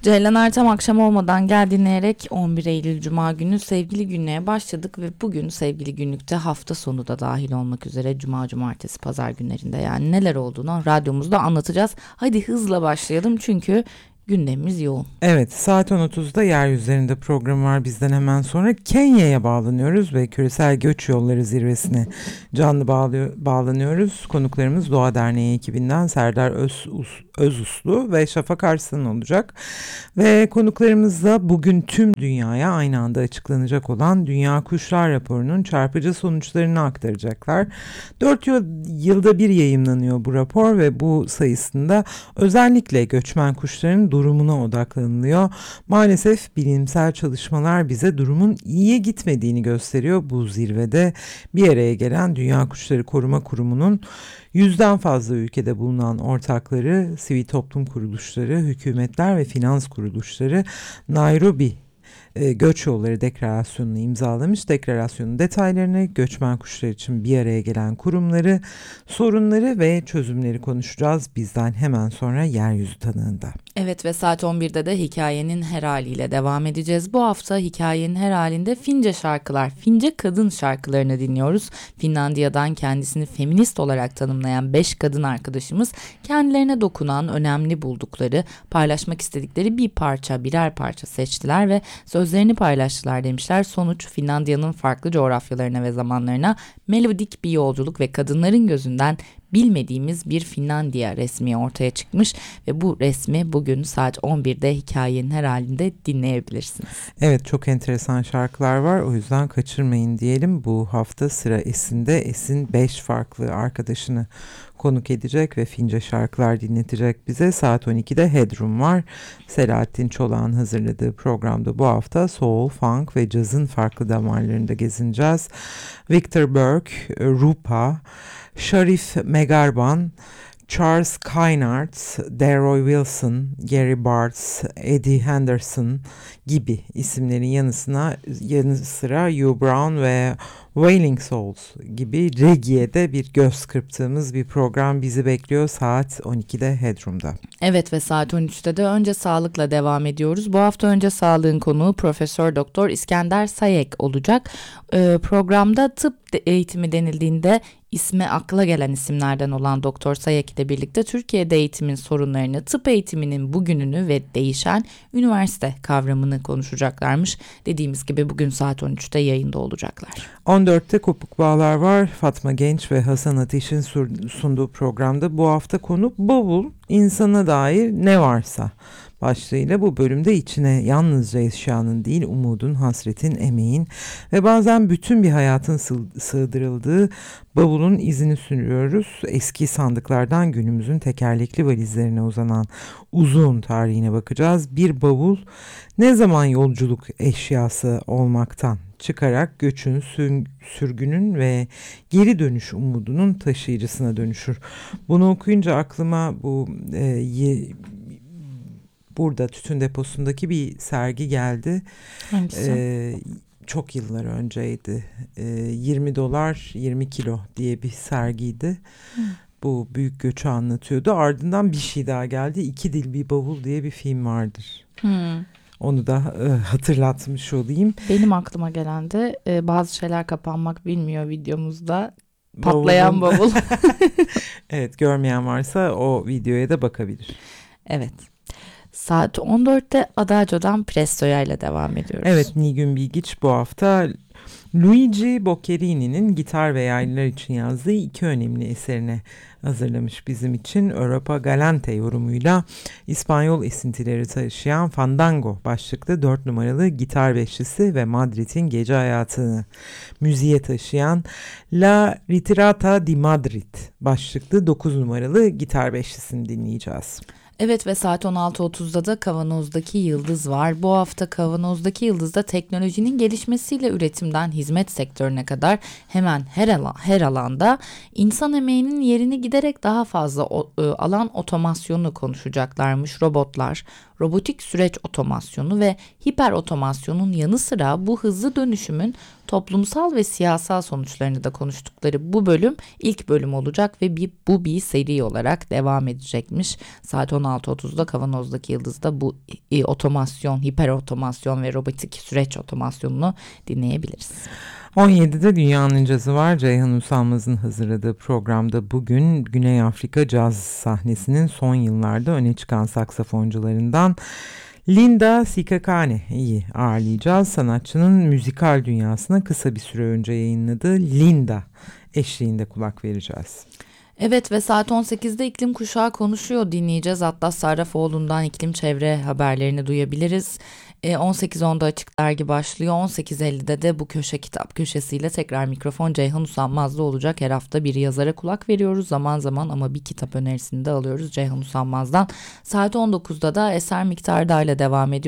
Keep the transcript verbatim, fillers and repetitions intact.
Ceylan Ertem akşam olmadan gel dinleyerek on bir Eylül Cuma günü sevgili günlüğe başladık ve bugün sevgili günlükte hafta sonu da dahil olmak üzere Cuma, Cumartesi, Pazar günlerinde yani neler olduğunu radyomuzda anlatacağız. Hadi hızla başlayalım çünkü gündemimiz yoğun. Evet, saat on otuzda Yeryüzlerinde programı var. Bizden hemen sonra Kenya'ya bağlanıyoruz ve Küresel Göç Yolları Zirvesi'ne canlı bağlı, bağlanıyoruz. Konuklarımız Doğa Derneği ekibinden Serdar Öz, Özuslu ve Şafak Arslan olacak. Ve konuklarımızla bugün tüm dünyaya aynı anda açıklanacak olan Dünya Kuşlar Raporu'nun çarpıcı sonuçlarını aktaracaklar. Dört yıl, yılda bir yayımlanıyor bu rapor ve bu sayısında özellikle göçmen kuşların durumuna odaklanılıyor. Maalesef bilimsel çalışmalar bize durumun iyiye gitmediğini gösteriyor. Bu zirvede bir araya gelen Dünya Kuşları Koruma Kurumu'nun yüzden fazla ülkede bulunan ortakları, sivil toplum kuruluşları, hükümetler ve finans kuruluşları Nairobi Göç Yolları Deklarasyonu'nu imzalamış. Deklarasyonun detaylarını, göçmen kuşlar için bir araya gelen kurumları, sorunları ve çözümleri konuşacağız. Bizden hemen sonra Yeryüzü Tanığı'nda. Evet ve saat on birde de hikayenin her haliyle devam edeceğiz. Bu hafta hikayenin her halinde Fince şarkılar, Fince kadın şarkılarını dinliyoruz. Finlandiya'dan kendisini feminist olarak tanımlayan beş kadın arkadaşımız kendilerine dokunan, önemli buldukları, paylaşmak istedikleri bir parça, birer parça seçtiler ve sözlerini paylaştılar demişler. Sonuç Finlandiya'nın farklı coğrafyalarına ve zamanlarına melodik bir yolculuk ve kadınların gözünden bilmediğimiz bir Finlandiya resmi ortaya çıkmış ve bu resmi bugün saat on birde hikayenin her halinde dinleyebilirsiniz. Evet, çok enteresan şarkılar var, o yüzden kaçırmayın diyelim. Bu hafta sıra Esin'de. Esin beş farklı arkadaşını konuk edecek ve Fince şarkılar dinletecek bize. Saat on ikide Headroom var. Selahattin Çolak'ın hazırladığı programda bu hafta soul, funk ve cazın farklı damarlarında gezineceğiz. Victor Burke, Rupa, Sharif Megarban, Charles Kynard, Delroy Wilson, Gary Bartz, Eddie Henderson gibi isimlerin yanısına, yanı sıra Hugh Brown ve Wailing Souls gibi reggae'de bir göz kırptığımız bir program bizi bekliyor saat on ikide Headroom'da. Evet ve saat on üçte de önce sağlıkla devam ediyoruz. Bu hafta önce sağlığın konuğu Profesör Doktor İskender Sayek olacak. Ee, programda tıp eğitimi denildiğinde isme akla gelen isimlerden olan Doktor Sayek ile birlikte Türkiye'de eğitimin sorunlarını, tıp eğitiminin bugününü ve değişen üniversite kavramını konuşacaklarmış. Dediğimiz gibi bugün saat on üçte yayında olacaklar. on dörtte Kopuk Bağlar var. Fatma Genç ve Hasan Ateş'in sunduğu programda bu hafta konu bavul, insana dair ne varsa başlığıyla bu bölümde içine yalnızca eşyanın değil, umudun, hasretin, emeğin ve bazen bütün bir hayatın sığdırıldığı bavulun izini sürüyoruz. Eski sandıklardan günümüzün tekerlekli valizlerine uzanan uzun tarihine bakacağız. Bir bavul ne zaman yolculuk eşyası olmaktan çıkarak göçün, sürgünün ve geri dönüş umudunun taşıyıcısına dönüşür. Bunu okuyunca aklıma bu e, ye, burada tütün deposundaki bir sergi geldi. Hangisi? Ee, çok yıllar önceydi. Ee, yirmi dolar yirmi kilo diye bir sergiydi. Hmm. Bu büyük göçü anlatıyordu. Ardından bir şey daha geldi. İki Dil Bir Bavul diye bir film vardır. Hmm. Onu da e, hatırlatmış olayım. Benim aklıma gelen de e, bazı şeyler kapanmak bilmiyor videomuzda. Patlayan bavul. Evet, görmeyen varsa o videoya da bakabilir. Evet. Saat on dörtte Adagio'dan Presto'ya ile devam ediyoruz. Evet, Nilgün Bilgiç bu hafta Luigi Boccherini'nin gitar ve yaylılar için yazdığı iki önemli eserini hazırlamış bizim için. Europa Galante yorumuyla İspanyol esintileri taşıyan Fandango başlıklı dört numaralı gitar beşlisi ve Madrid'in gece hayatını müziğe taşıyan La Ritirata di Madrid başlıklı dokuz numaralı gitar beşlisini dinleyeceğiz. Evet ve saat on altı otuzda da Kavanoz'daki Yıldız var. Bu hafta Kavanoz'daki Yıldız'da teknolojinin gelişmesiyle üretimden hizmet sektörüne kadar hemen her, alan, her alanda insan emeğinin yerini giderek daha fazla o, e, alan otomasyonu konuşacaklarmış. Robotlar, robotik süreç otomasyonu ve hiper otomasyonun yanı sıra bu hızlı dönüşümün toplumsal ve siyasal sonuçlarını da konuştukları bu bölüm ilk bölüm olacak ve bir, bu bir seri olarak devam edecekmiş. Saat on altı otuzda Kavanoz'daki Yıldız'da bu e, otomasyon, hiper otomasyon ve robotik süreç otomasyonunu dinleyebiliriz. on yedide Dünyanın Cazı var. Ceyhan Usanmaz'ın hazırladığı programda bugün Güney Afrika caz sahnesinin son yıllarda öne çıkan saksafoncularından Linda Sikakane'yi ağırlayacağız. Sanatçının müzikal dünyasına kısa bir süre önce yayınladığı Linda eşliğinde kulak vereceğiz. Evet ve saat on sekizde iklim kuşağı konuşuyor dinleyeceğiz. Atlas Sarrafoğlu'ndan iklim çevre haberlerini duyabiliriz. E, on sekiz onda Açık Dergi başlıyor. on sekiz ellide de bu köşe kitap köşesiyle tekrar mikrofon Ceyhan Usanmaz'da olacak. Her hafta bir yazara kulak veriyoruz zaman zaman ama bir kitap önerisini de alıyoruz Ceyhan Usanmaz'dan. Saat on dokuzda da Eser Miktarda ile devam ediyor.